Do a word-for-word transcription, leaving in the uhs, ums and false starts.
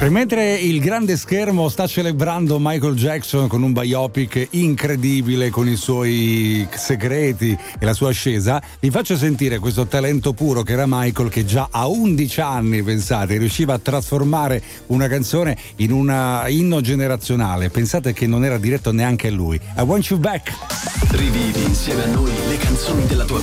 Mentre il grande schermo sta celebrando Michael Jackson con un biopic incredibile con i suoi segreti e la sua ascesa, vi faccio sentire questo talento puro che era Michael, che già a undici anni, pensate, riusciva a trasformare una canzone in un inno generazionale. Pensate che non era diretto neanche a lui. I Want You Back. Rivivi insieme a noi le canzoni della tua vita.